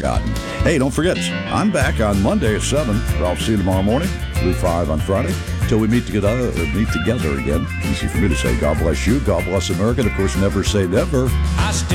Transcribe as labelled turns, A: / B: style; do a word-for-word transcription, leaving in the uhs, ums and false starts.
A: forgotten. Hey, don't forget, I'm back on Monday at seven. I'll see you tomorrow morning through five on Friday. Till we meet together, meet together again. Easy for me to say, God bless you, God bless America, and of course, never say never.
B: I still